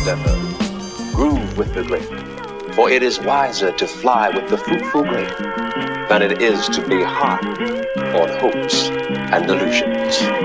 endeavor. Groove with the grape, for it is wiser to fly with the fruitful grape than it is to be high on hopes and delusions.